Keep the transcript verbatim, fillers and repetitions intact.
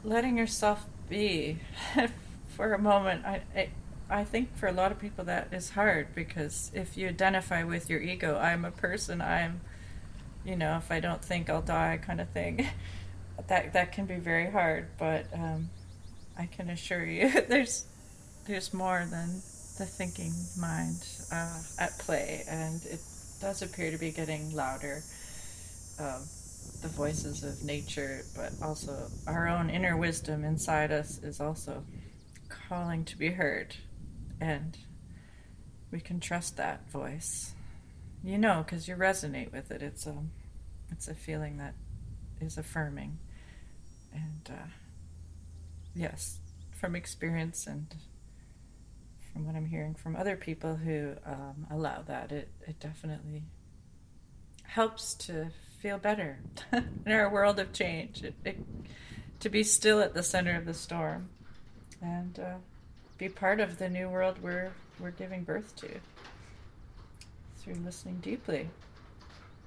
letting yourself be for a moment. I, I I think for a lot of people that is hard because if you identify with your ego, I'm a person, I'm, you know, if I don't think I'll die kind of thing, that that can be very hard. But um, I can assure you, there's there's more than the thinking mind uh, at play, and it does appear to be getting louder. Um, the voices of nature, but also our own inner wisdom inside us is also calling to be heard, and we can trust that voice. You know, because you resonate with it. It's a, it's a feeling that is affirming, and uh, yes, from experience and from what I'm hearing from other people who um, allow that, it it definitely helps to feel better in our world of change. It, it, to be still at the center of the storm and uh, be part of the new world we're we're giving birth to through listening deeply.